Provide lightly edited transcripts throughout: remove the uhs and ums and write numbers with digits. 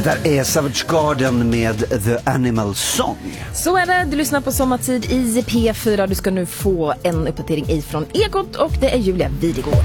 Det där är Savage Garden med The Animal Song. Så är det, du lyssnar på Sommartid i P4. Du ska nu få en uppdatering ifrån Ekot och det är Julia Videgård.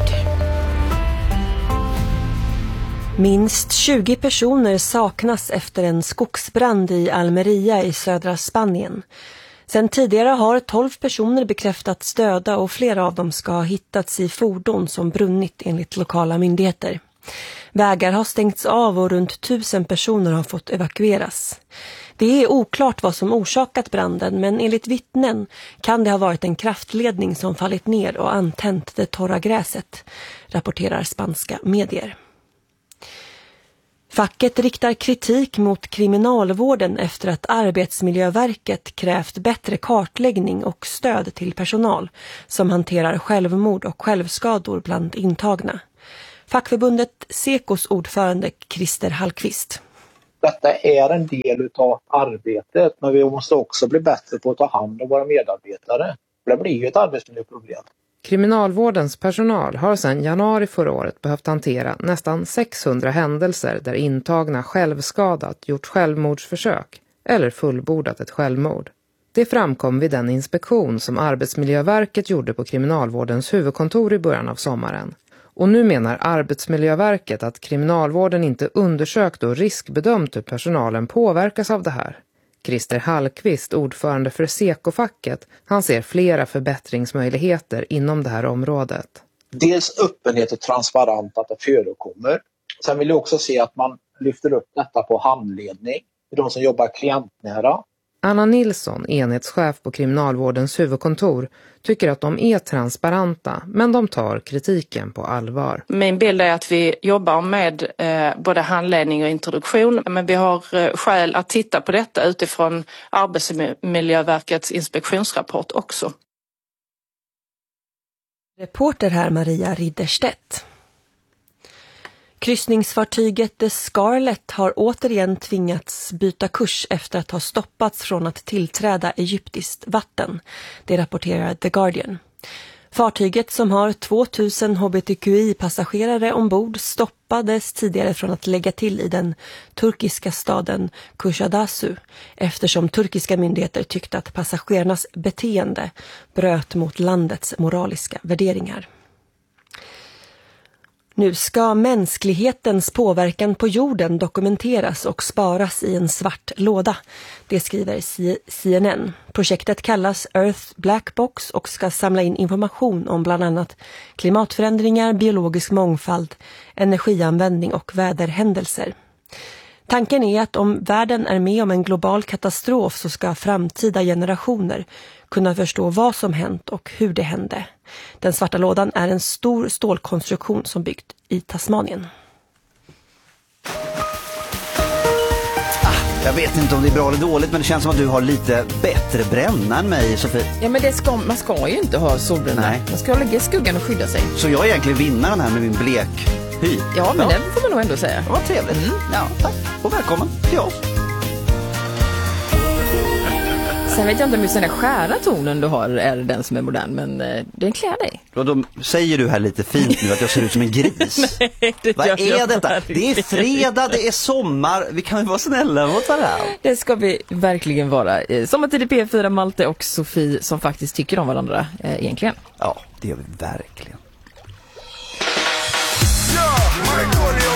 Minst 20 personer saknas efter en skogsbrand i Almeria i södra Spanien. Sen tidigare har 12 personer bekräftats döda och flera av dem ska ha hittats i fordon som brunnit enligt lokala myndigheter. Vägar har stängts av och runt 1000 personer har fått evakueras. Det är oklart vad som orsakat branden, men enligt vittnen kan det ha varit en kraftledning som fallit ner och antänt det torra gräset, rapporterar spanska medier. Facket riktar kritik mot kriminalvården efter att Arbetsmiljöverket krävt bättre kartläggning och stöd till personal som hanterar självmord och självskador bland intagna. Fackförbundet Sekos ordförande Christer Hallqvist. Detta är en del av arbetet, men vi måste också bli bättre på att ta hand om våra medarbetare. Det blir ju ett arbetsmiljöproblem. Kriminalvårdens personal har sedan januari förra året behövt hantera nästan 600 händelser där intagna självskadat, gjort självmordsförsök eller fullbordat ett självmord. Det framkom vid den inspektion som Arbetsmiljöverket gjorde på Kriminalvårdens huvudkontor i början av sommaren. Och nu menar Arbetsmiljöverket att kriminalvården inte undersökt och riskbedömt hur personalen påverkas av det här. Christer Hallqvist, ordförande för Seko-facket, han ser flera förbättringsmöjligheter inom det här området. Dels öppenhet och transparent att det förekommer. Sen vill jag också se att man lyfter upp detta på handledning. De som jobbar klientnära. Anna Nilsson, enhetschef på Kriminalvårdens huvudkontor, tycker att de är transparenta, men de tar kritiken på allvar. Min bild är att vi jobbar med både handledning och introduktion, men vi har skäl att titta på detta utifrån Arbetsmiljöverkets inspektionsrapport också. Reporter här Maria Ridderstedt. Kryssningsfartyget The Scarlet har återigen tvingats byta kurs efter att ha stoppats från att tillträda egyptiskt vatten. Det rapporterar The Guardian. Fartyget som har 2000 hbtqi-passagerare ombord stoppades tidigare från att lägga till i den turkiska staden Kuşadası eftersom turkiska myndigheter tyckte att passagerarnas beteende bröt mot landets moraliska värderingar. Nu ska mänsklighetens påverkan på jorden dokumenteras och sparas i en svart låda. Det skriver CNN. Projektet kallas Earth Black Box och ska samla in information om bland annat klimatförändringar, biologisk mångfald, energianvändning och väderhändelser. Tanken är att om världen är med om en global katastrof så ska framtida generationer kunna förstå vad som hänt och hur det hände. Den svarta lådan är en stor stålkonstruktion som byggt i Tasmanien. Jag vet inte om det är bra eller dåligt, men det känns som att du har lite bättre bränna än mig, Sofie. Ja, men man ska ju inte ha solbränna. Nej. Man ska lägga i skuggan och skydda sig. Så jag är egentligen vinnaren här med min blek hy. Ja, men det får man nog ändå säga. Vad trevligt. Ja, tack. Och välkommen till oss. Sen vet jag inte om just den där skära tonen du har är den som är modern, men den klär dig. Då säger du här lite fint nu att jag ser ut som en gris. Nej, vad är detta? Det är fredag, det är sommar. Vi kan väl vara snälla mot varandra. Det ska vi verkligen vara. Sommartid i P4, Malte och Sofie som faktiskt tycker om varandra egentligen. Ja, det gör vi verkligen. Ja,